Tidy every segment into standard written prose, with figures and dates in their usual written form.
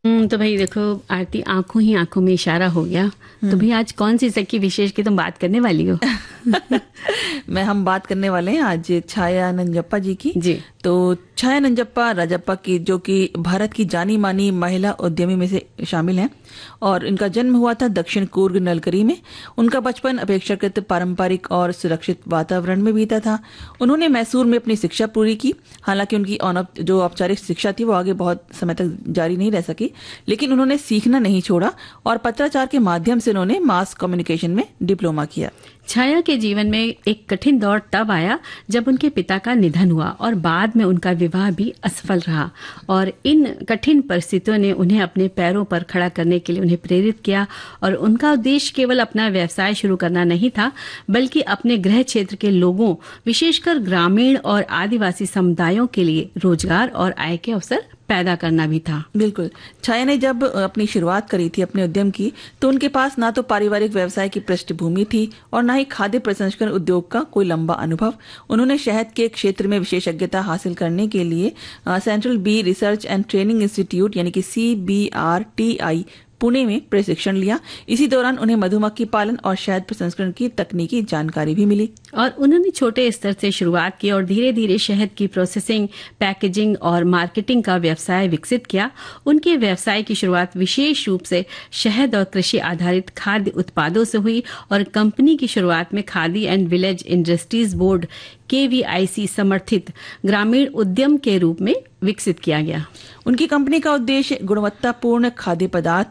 तो भाई देखो आरती, आंखों ही आंखों में इशारा हो गया। तो भाई आज कौन सी सखी विशेष की तुम बात करने वाली हो? हम बात करने वाले हैं आज छाया नंजप्पा जी की। जी। तो छाया नंजप्पा राजप्पा की, जो कि भारत की जानी मानी महिला उद्यमी में से शामिल हैं और इनका जन्म हुआ था दक्षिण कूर्ग नलकरी में। उनका बचपन अपेक्षाकृत पारंपरिक और सुरक्षित वातावरण में बीता था। उन्होंने मैसूर में अपनी शिक्षा पूरी की। हालांकि उनकी जो औपचारिक शिक्षा थी वो आगे बहुत समय तक जारी नहीं रह सकी, लेकिन उन्होंने सीखना नहीं छोड़ा और पत्राचार के माध्यम से उन्होंने मास कम्युनिकेशन में डिप्लोमा किया। छाया के जीवन में एक कठिन दौर तब आया जब उनके पिता का निधन हुआ और बाद में उनका विवाह भी असफल रहा, और इन कठिन परिस्थितियों ने उन्हें अपने पैरों पर खड़ा करने के लिए उन्हें प्रेरित किया। और उनका उद्देश्य केवल अपना व्यवसाय शुरू करना नहीं था, बल्कि अपने गृह क्षेत्र के लोगों, विशेषकर ग्रामीण और आदिवासी समुदायों के लिए रोजगार और आय के अवसर पैदा करना भी था। बिल्कुल। छाया ने जब अपनी शुरुआत करी थी अपने उद्यम की, तो उनके पास ना तो पारिवारिक व्यवसाय की पृष्ठभूमि थी और ना ही खाद्य प्रसंस्करण उद्योग का कोई लंबा अनुभव। उन्होंने शहद के क्षेत्र में विशेषज्ञता हासिल करने के लिए central B research and training institute यानी कि CBRTI पुणे में प्रशिक्षण लिया। इसी दौरान उन्हें मधुमक्खी पालन और शहद प्रसंस्करण की तकनीकी जानकारी भी मिली और उन्होंने छोटे स्तर से शुरुआत की और धीरे धीरे शहद की प्रोसेसिंग, पैकेजिंग और मार्केटिंग का व्यवसाय विकसित किया। उनके व्यवसाय की शुरुआत विशेष रूप से शहद और कृषि आधारित खाद्य उत्पादों से हुई और कंपनी की शुरुआत में khadi and village industries board KVIC समर्थित ग्रामीण उद्यम के रूप में विकसित किया गया। उनकी कंपनी का उद्देश्य गुणवत्तापूर्ण खाद्य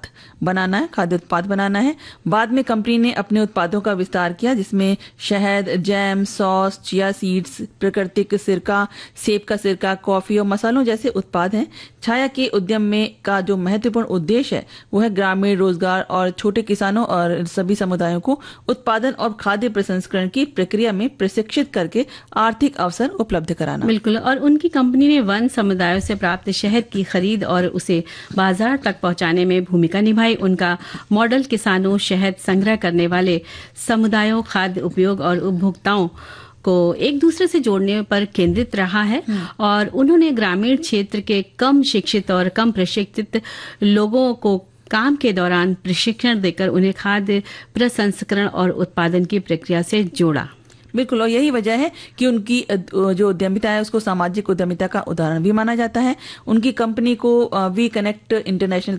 उत्पाद बनाना है। बाद में कंपनी ने अपने उत्पादों का विस्तार किया, जिसमें शहद, जैम, सॉस, चिया सीड्स, प्राकृतिक सिरका, सेब का सिरका, कॉफी और मसालों जैसे उत्पाद हैं। छाया के उद्यम में का जो महत्वपूर्ण उद्देश्य है वो है ग्रामीण रोजगार और छोटे किसानों और सभी समुदायों को उत्पादन और खाद्य प्रसंस्करण की प्रक्रिया में प्रशिक्षित करके आर्थिक अवसर उपलब्ध कराना। बिल्कुल। और उनकी कंपनी ने वन समुदायों से प्राप्त शहद की खरीद और उसे बाजार तक पहुंचाने में भूमिका निभाई। उनका मॉडल किसानों, शहद संग्रह करने वाले समुदायों, खाद्य उपयोग और उपभोक्ताओं को एक दूसरे से जोड़ने पर केंद्रित रहा है। और उन्होंने ग्रामीण क्षेत्र के कम शिक्षित और कम प्रशिक्षित लोगों को काम के दौरान प्रशिक्षण देकर उन्हें खाद्य प्रसंस्करण और उत्पादन की प्रक्रिया से जोड़ा। बिल्कुल। और यही वजह है कि उनकी जो उद्यमिता है उसको सामाजिक उद्यमिता का उदाहरण भी माना जाता है। उनकी कंपनी को वी कनेक्ट इंटरनेशनल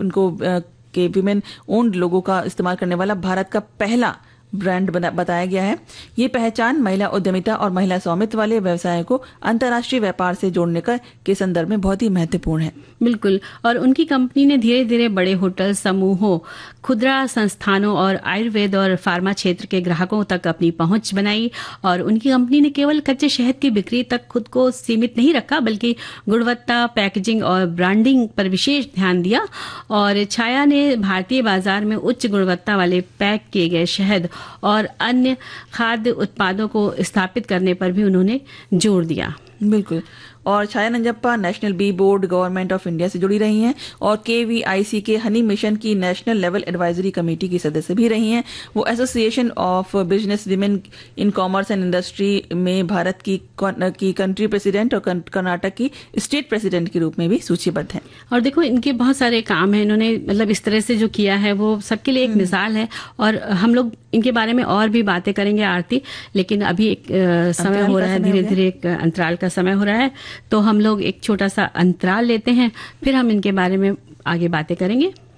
के विमेन ओन्ड लोगो का इस्तेमाल करने वाला भारत का पहला ब्रांड बताया गया है। ये पहचान महिला उद्यमिता और महिला स्वामित्व वाले व्यवसाय को अंतर्राष्ट्रीय व्यापार से जोड़ने के संदर्भ में बहुत ही महत्वपूर्ण है। बिल्कुल। और उनकी कंपनी ने धीरे धीरे बड़े होटल समूहों, खुदरा संस्थानों और आयुर्वेद और फार्मा क्षेत्र के ग्राहकों तक अपनी पहुंच बनाई। और उनकी कंपनी ने केवल कच्चे शहद की बिक्री तक खुद को सीमित नहीं रखा, बल्कि गुणवत्ता, पैकेजिंग और ब्रांडिंग पर विशेष ध्यान दिया। और छाया ने भारतीय बाजार में उच्च गुणवत्ता वाले पैक किए गए शहद और अन्य खाद्य उत्पादों को स्थापित करने पर भी उन्होंने जोर दिया। बिल्कुल। और छाया Nanjappa national B board government of India से जुड़ी रही हैं और KVIC के हनी मिशन की नेशनल लेवल एडवाइजरी कमेटी की सदस्य भी रही हैं। वो association of business women in commerce and industry में भारत की कंट्री प्रेसिडेंट और कर्नाटक की स्टेट प्रेसिडेंट के रूप में भी सूचीबद्ध हैं। और देखो इनके बहुत सारे काम हैं, इन्होंने मतलब इस तरह से जो किया है वो सबके लिए एक मिसाल है। और हम लोग इनके बारे में और भी बातें करेंगे आरती, लेकिन अभी एक समय हो रहा है, धीरे धीरे एक अंतराल का समय हो रहा है, तो हम लोग एक छोटा सा अंतराल लेते हैं, फिर हम इनके बारे में आगे बातें करेंगे।